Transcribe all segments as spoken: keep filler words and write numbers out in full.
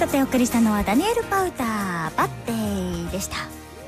さてお送りしたのはダニエル・パウターバッテイでした。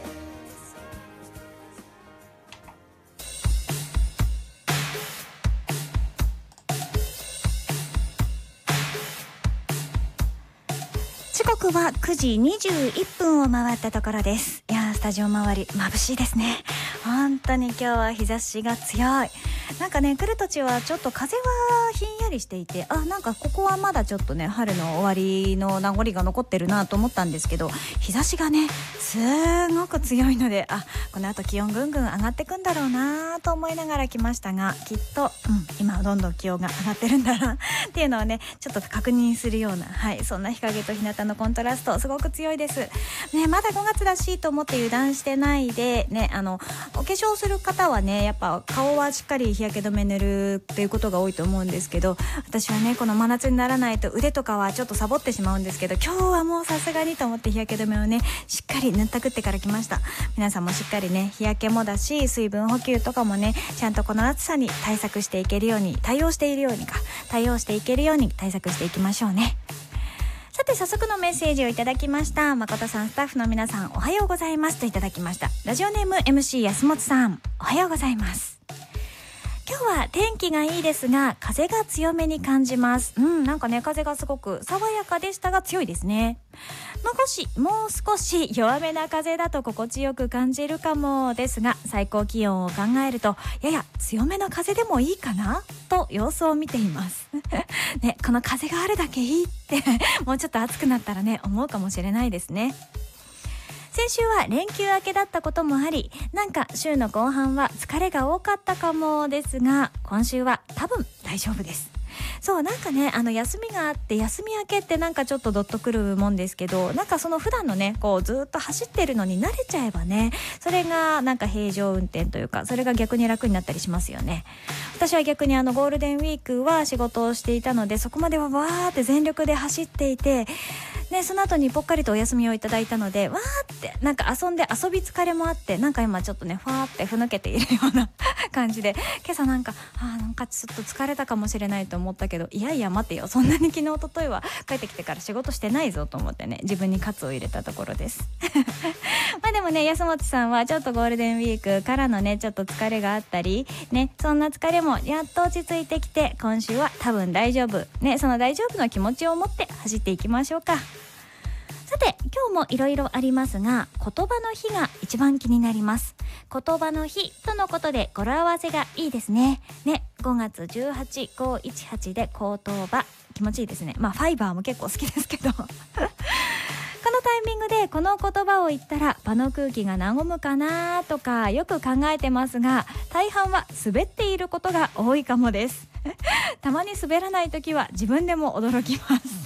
時刻はくじにじゅういっぷんを回ったところです。いやー、スタジオ周り眩しいですね。本当に今日は日差しが強い。なんかね、来る途中はちょっと風はひんやりしていて、あ、なんかここはまだちょっとね、春の終わりの名残が残ってるなと思ったんですけど、日差しがねすごく強いので、あ、この後気温ぐんぐん上がってくんだろうなと思いながら来ましたが、きっと、うん、今はどんどん気温が上がってるんだなっていうのをね、ちょっと確認するような、はい、そんな日陰と日向のコントラストすごく強いですね。まだごがつだしと思って油断してないでね、あのお化粧する方はね、やっぱ顔はしっかり日焼け止め塗るっていうことが多いと思うんですけど、私はね、この真夏にならないと腕とかはちょっとサボってしまうんですけど、今日はもうさすがにと思って日焼け止めをねしっかり塗ったくってから来ました。皆さんもしっかりね、日焼けもだし水分補給とかもね、ちゃんとこの暑さに対策していけるように、対応しているようにか対応していけるように対策していきましょうね。さて早速のメッセージをいただきました。誠さん、スタッフの皆さん、おはようございますといただきました。ラジオネーム エムシー 安本さん、おはようございます。今日は天気がいいですが風が強めに感じます。うん、なんかね、風がすごく爽やかでしたが強いですね。もしもう少し弱めな風だと心地よく感じるかもですが、最高気温を考えるとやや強めの風でもいいかなと様子を見ていますね、この風があるだけいいってもうちょっと暑くなったらね思うかもしれないですね。先週は連休明けだったこともあり、なんか週の後半は疲れが多かったかもですが、今週は多分大丈夫です。そう、なんかね、あの休みがあって休み明けってなんかちょっとドッとくるもんですけど、なんかその普段のね、こうずっと走ってるのに慣れちゃえばね、それがなんか平常運転というか、それが逆に楽になったりしますよね。私は逆にあのゴールデンウィークは仕事をしていたので、そこまではわーって全力で走っていて、ね、その後にぽっかりとお休みをいただいたので、わーってなんか遊んで遊び疲れもあって、なんか今ちょっとねふわーってふぬけているような感じで、今朝なんかあーなんかちょっと疲れたかもしれないと思ったけど、いやいや待てよ、そんなに昨日一昨日は帰ってきてから仕事してないぞと思ってね、自分に喝を入れたところですまあでもね、安本さんはちょっとゴールデンウィークからのねちょっと疲れがあったりね、そんな疲れもやっと落ち着いてきて、今週は多分大丈夫ね、その大丈夫の気持ちを持って走っていきましょうか。さて今日もいろいろありますが、言葉の日が一番気になります。言葉の日とのことで語呂合わせがいいですね。ね、ごがつじゅうはち、ごいちはちで口頭場、気持ちいいですね。まあファイバーも結構好きですけどこのタイミングでこの言葉を言ったら場の空気が和むかなとかよく考えてますが、大半は滑っていることが多いかもですたまに滑らない時は自分でも驚きます